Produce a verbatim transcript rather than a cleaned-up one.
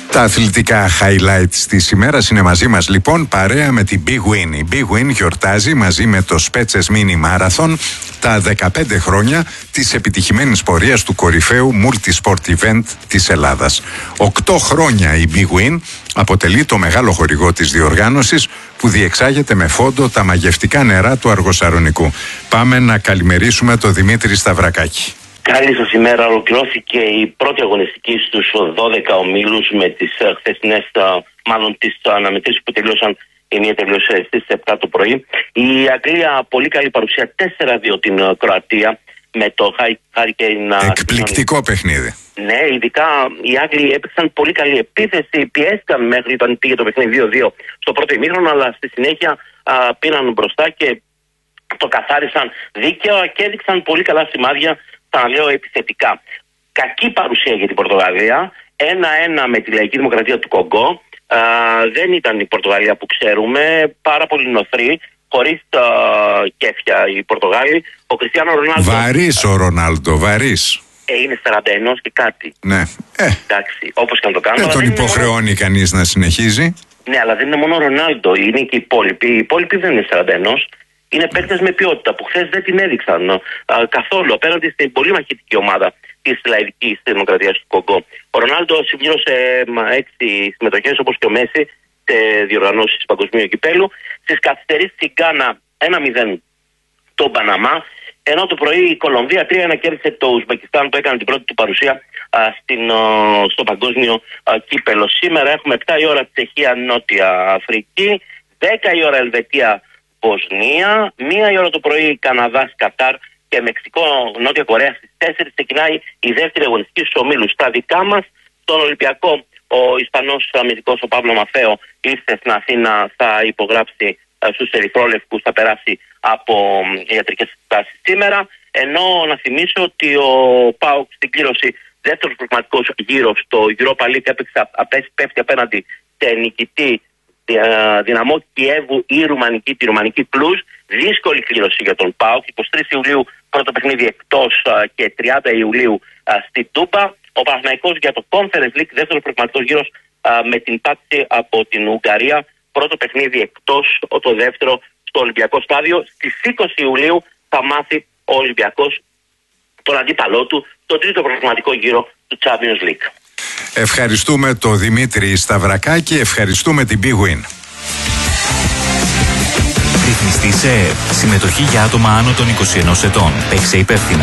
Τα αθλητικά highlights της ημέρας είναι μαζί μας λοιπόν παρέα με την Big Win. Η Big Win γιορτάζει μαζί με το Spetses Mini Marathon τα δεκαπέντε χρόνια της επιτυχημένης πορείας του κορυφαίου multi-sport event της Ελλάδας. Οκτώ χρόνια η Big Win αποτελεί το μεγάλο χορηγό της διοργάνωσης που διεξάγεται με φόντο τα μαγευτικά νερά του Αργοσαρονικού. Πάμε να καλημερίσουμε τον Δημήτρη Σταυρακάκη. Καλή σας ημέρα. Ολοκληρώθηκε η πρώτη αγωνιστική στους δώδεκα ομίλους με τις χθεσινές, μάλλον τις αναμετρήσεις που τελείωσαν. Η μία τελείωσε στις επτά το πρωί. Η Αγγλία πολύ καλή παρουσία, τέσσερα δύο την Κροατία με το Hurricane. Εκπληκτικό παιχνίδι. Ναι, ειδικά οι Άγγλοι έπαιξαν πολύ καλή επίθεση, πιέστηκαν μέχρι όταν πήγε το παιχνίδι δύο δύο στο πρώτο ημίχρονο, αλλά στη συνέχεια α, πήραν μπροστά και το καθάρισαν δίκαια και έδειξαν πολύ καλά σημάδια. Θα λέω επιθετικά. Κακή παρουσία για την Πορτογαλία. ένα-ένα με τη Λαϊκή Δημοκρατία του Κονγκό. Α, δεν ήταν η Πορτογαλία που ξέρουμε. Πάρα πολύ νοθρή. Χωρίς τα κέφια οι Πορτογάλοι. Ο Κριστιάνο Ρονάλντο. Βαρύς ο Ρονάλντο, βαρύς. Ε, είναι σαράντα ένα και κάτι. Ναι. Ε. Εντάξει, όπως και να το κάνουμε. Δεν τον δεν υποχρεώνει μόνο... κανείς να συνεχίζει. Ναι, αλλά δεν είναι μόνο ο Ρονάλντο. Είναι και οι υπόλοιποι. Οι υπόλοιποι δεν είναι σαράντα ένα. Είναι παίκτες με ποιότητα που χθες δεν την έδειξαν α, καθόλου απέναντι στην πολύ μαχητική ομάδα της Λαϊκής Δημοκρατίας του Κονγκό. Ο Ρονάλντο συμπλήρωσε έξι συμμετοχές όπως και ο Μέση σε διοργανώσεις παγκοσμίου κυπέλου. Στις καθυστερήσεις στην Γκάνα ένα μηδέν τον Παναμά. Ενώ το πρωί η Κολομβία τρία ένα κέρδισε το Ουσμπεκιστάν που έκανε την πρώτη του παρουσία α, στην, α, στο παγκόσμιο α, κύπελο. Σήμερα έχουμε επτά η ώρα Τσεχία Νότια Αφρική, δέκα η ώρα Ελβετία Βοσνία, μία η ώρα το πρωί Καναδάς, Κατάρ και Μεξικό, Νότια Κορέα. Στις τέσσερις ξεκινάει η δεύτερη αγωνιστική στους ομίλους. Στα δικά μας, στον Ολυμπιακό, ο Ισπανός αμυντικός ο Παύλο Μαφαίο ήρθε στην Αθήνα, θα υπογράψει στους ερυθρόλευκους, θα περάσει από ιατρικές εξετάσεις σήμερα. Ενώ να θυμίσω ότι ο ΠΑΟΚ στην κλήρωση δεύτερος προγραμματικός γύρος στο Europa League έπαιξε, πέφτει απέναντι σε νικητή Δυναμό Κιέβου ή Ρουμανική, τη Ρουμανική Κλουζ. Δύσκολη κλήρωση για τον ΠΑΟΚ. εικοστή τρίτη Ιουλίου πρώτο παιχνίδι εκτός και τριάντα Ιουλίου στη Τούμπα. Ο Παναθηναϊκός για το Conference League δεύτερος προγραμματικός γύρος με την Πάτσι από την Ουγγαρία. Πρώτο παιχνίδι εκτός, το δεύτερο στο Ολυμπιακό Στάδιο. Στις είκοσι Ιουλίου θα μάθει ο Ολυμπιακός τον αντίπαλό του στο τρίτο προγραμματικό γύρο του Champions League. Ευχαριστούμε τον Δημήτρη Σταυρακάκη, ευχαριστούμε την Big Win. Ρυθμιστή ΣΕΕΠ. Συμμετοχή για άτομα άνω των είκοσι ενός ετών. Παίξε υπεύθυνα.